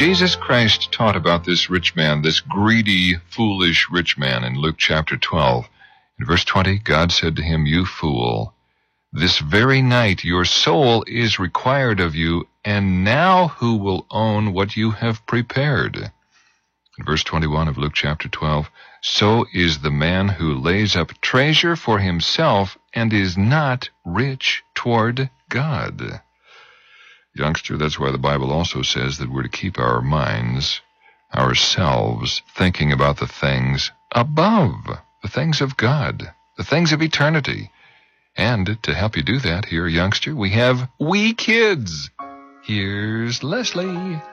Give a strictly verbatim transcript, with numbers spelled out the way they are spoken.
Jesus Christ taught about this rich man, this greedy, foolish rich man in Luke chapter twelve. In verse twenty, God said to him, "You fool, this very night your soul is required of you, and now who will own what you have prepared?" In verse twenty-one of Luke chapter twelve, "So is the man who lays up treasure for himself and is not rich toward God." Youngster, that's why the Bible also says that we're to keep our minds, ourselves, thinking about the things above, the things of God, the things of eternity. And to help you do that here, youngster, we have We Kids. Here's Leslie.